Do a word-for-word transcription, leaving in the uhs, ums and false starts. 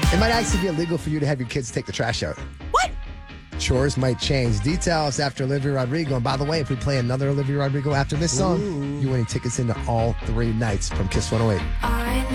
It might actually be illegal for you to have your kids take the trash out. What? Chores might change. Details after Olivia Rodrigo. And by the way, if we play another Olivia Rodrigo after this song, Ooh. you winning tickets into all three nights from Kiss one oh eight. I know.